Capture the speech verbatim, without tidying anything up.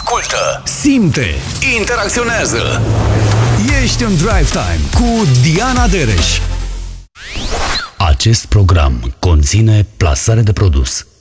ascultă, simte, interacționează. Ești în Drive Time cu Diana Dereș. Acest program conține plasare de produs.